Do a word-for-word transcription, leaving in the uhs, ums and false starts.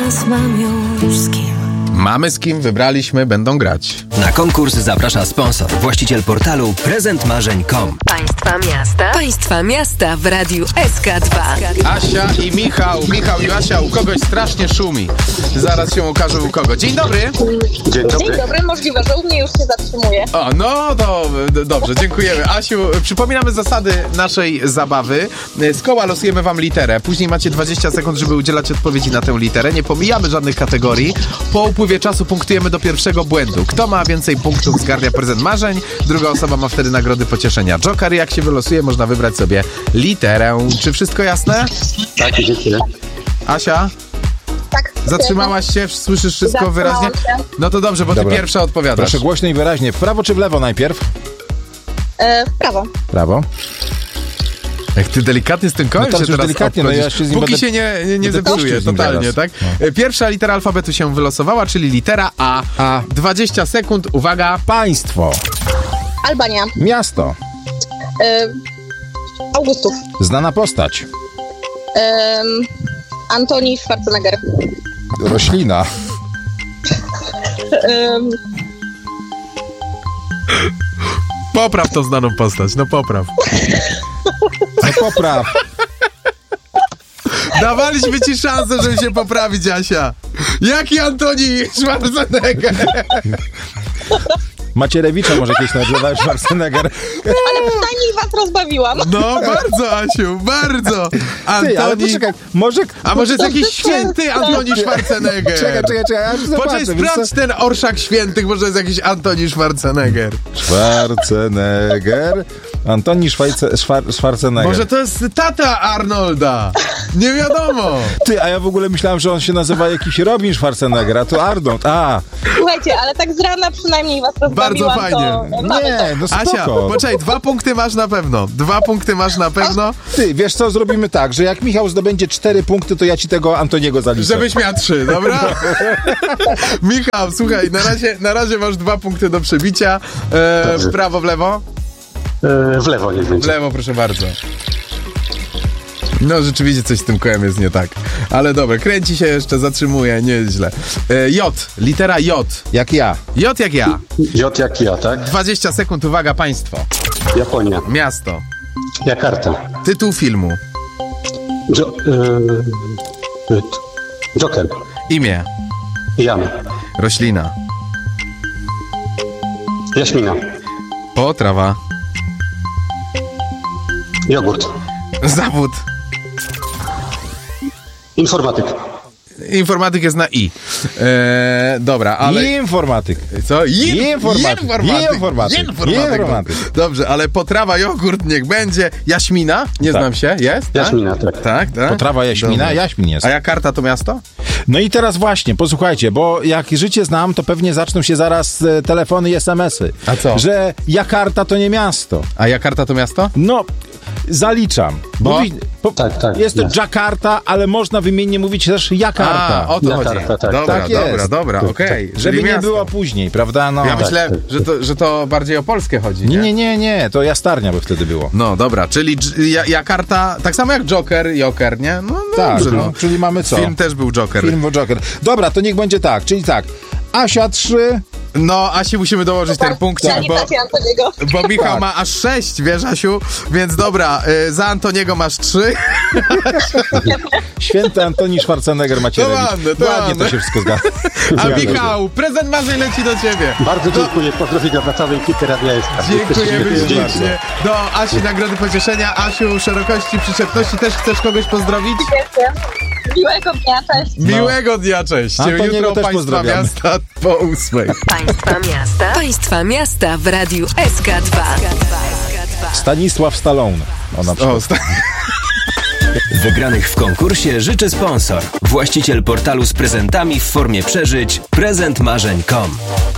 teraz mam już z kim. Mamy z kim, wybraliśmy, będą grać. Na konkurs zaprasza sponsor, właściciel portalu prezent marzeń kropka com. Państwa miasta. Państwa miasta w Radiu S K dwa. Asia i Michał. Michał i Asia, u kogoś strasznie szumi. Zaraz się okaże u kogo. Dzień dobry. Dzień dobry. Dzień dobry, możliwe, że u mnie już się zatrzymuje. O, no to dobrze, dziękujemy. Asiu, przypominamy zasady naszej zabawy. Z koła losujemy wam literę. Później macie dwadzieścia sekund, żeby udzielać odpowiedzi na tę literę. Nie pomijamy żadnych kategorii. Po upływie czasu punktujemy do pierwszego błędu. Kto ma więcej punktów, zgarnia prezent marzeń. Druga osoba ma wtedy nagrody pocieszenia. Joker, jak się wylosuje, można wybrać sobie literę. Czy wszystko jasne? Tak, dziękuję. Asia? Tak. Zatrzymałaś się? Słyszysz wszystko Zatrzymałam wyraźnie? się. No to dobrze, bo ty Dobra. pierwsza odpowiadasz. Proszę głośno i wyraźnie. W prawo czy w lewo najpierw? E, w prawo. Prawo. Jak ty delikatnie z tym kołem No tam się już teraz delikatnie, no ja obchodzisz. się z nim Póki będę- się nie, nie, nie będę zepsuje kościł z nim totalnie, zaraz. tak? Pierwsza litera alfabetu się wylosowała, czyli litera A. A. dwadzieścia sekund, uwaga. Państwo. Albania. Miasto. E, Augustów. Znana postać. E, Antoni Schwarzenegger. Roślina. E, Popraw tą znaną postać, no popraw. No popraw. Dawaliśmy ci szansę, żeby się poprawić, Asia. Jaki Antoni Schwarzenegger? Macierewicza może kiedyś nazywa Schwarzenegger. ale przynajmniej was rozbawiłam. No bardzo, Asiu, bardzo. Ty, ale Antoni... poczekaj, może... A może jest jakiś święty Antoni Schwarzenegger? Czekaj, czekaj, czekaj, ja już Poczekaj, zobaczę. wiesz co? sprawdź ten orszak świętych, może jest jakiś Antoni Schwarzenegger. Schwarzenegger. Antoni Szwajce, Szwar, Schwarzenegger. Może to jest tata Arnolda. Nie wiadomo. Ty, a ja w ogóle myślałem, że on się nazywa jakiś Robin Schwarzenegger, a to Arnold. A, Słuchajcie, ale tak z rana przynajmniej was rozbawiłam. Bardzo fajnie. To mamy to. nie, no spoko. Asia, poczekaj, dwa punkty masz na pewno. Dwa punkty masz na pewno. Ty, wiesz co, zrobimy tak, że jak Michał zdobędzie cztery punkty, to ja ci tego Antoniego zaliczę. Żebyś miał trzy, dobra? Michał, słuchaj, na razie, na razie masz dwa punkty do przebicia. E, w prawo, w lewo? E, w lewo niech W będzie. lewo, proszę bardzo. No, rzeczywiście coś z tym kołem jest nie tak. Ale dobra, kręci się jeszcze, zatrzymuje, nieźle. E, J, litera J. Jak ja. J jak ja. J jak ja, tak? dwadzieścia sekund, uwaga, państwo. Japonia. Miasto. Jakarta. Tytuł filmu. Jo, e, Joker. Imię. Jan. Roślina. Jaśmina. Potrawa. Jogurt. Zawód. Informatyk. Informatyk jest na I. E, dobra, ale... Informatyk. Co? In, Informatyk. Informatyk. Informatyk. Informatyk. Informatyk. Dobrze, ale potrawa, jogurt niech będzie. Jaśmina? Nie Tak. znam się. Jest? tak? Jaśmina, tak. Tak, tak. Potrawa Jaśmina, Dobra. Jaśmin jest. A Jakarta to miasto? No i teraz właśnie, posłuchajcie, bo jak życie znam, to pewnie zaczną się zaraz e, telefony i es em esy. A co? Że Jakarta to nie miasto. A Jakarta to miasto? No, zaliczam. Bo? Mówi, po, Tak, tak, Jest to jasne. Jakarta, ale można wymiennie mówić też Jakarta. A, o to Jakarta, chodzi. tak. Dobra, Tak jest. dobra, dobra, okej. Żeby Czyli nie miasto. było później, prawda? No, Ja tak. myślę, że to, że to bardziej o Polskę chodzi, Nie, nie, nie, nie, to Jastarnia by wtedy było. No dobra, czyli dż- ja, Jakarta, tak samo jak Joker, Joker, nie? No, no Tak, dobrze, no, no. czyli mamy co? Film też był Joker. Film o Joker. Dobra, to niech będzie tak, czyli tak. Asia trzy, No, Asi musimy dołożyć ten punkcik, bo, Sanitacja Antoniego. bo Michał Tak. ma aż sześć, wiesz, Asiu? Więc dobra, y, za Antoniego masz trzy. święty Antoni Schwarzenegger Macierewicz. To ładne, to Ładnie ładne. to się wszystko zgadza. A Zgadza się. Michał, prezent marzeń leci do ciebie. Bardzo dziękuję. Pozdrowienia dla całej ekipy Radia S K. Dziękujemy Jesteście świetni. ślicznie. Do Asi nagrody pocieszenia. Asiu, szerokości, przyczepności. Też chcesz kogoś pozdrowić? Miłego dnia, cześć. Miłego dnia, cześć. Antoniego Jutro też Państwa pozdrawiamy. miasta po ósmej. Państwa miasta. Państwa miasta w Radiu S K dwa. Stanisław Stallone. O, na przykład. O, sta- Wygranych w konkursie życzy sponsor, właściciel portalu z prezentami w formie przeżyć prezent marzeń kropka com.